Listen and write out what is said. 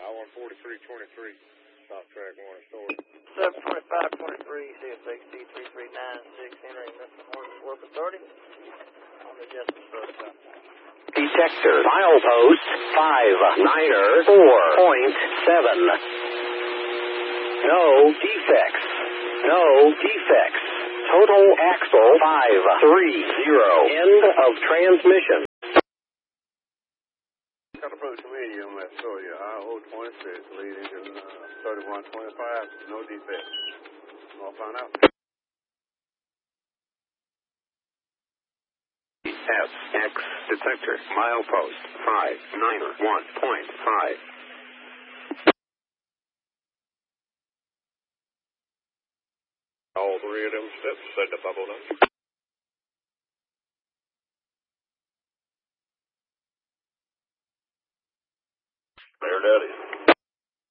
I-143-23, stop track 1 story. 725-23, CSX D3396, entering Mr. Horton's Warp Authority on the Jessup Road. Detector, milepost 59er 4.7. No defects. No defects. Total axle 530. End of transmission. Got approach medium at Sawyer, I-026, lead engine 3125, no defects. I'll find out. SX detector, milepost 59er 1.5. All three of them steps set to bubble up. There, Daddy.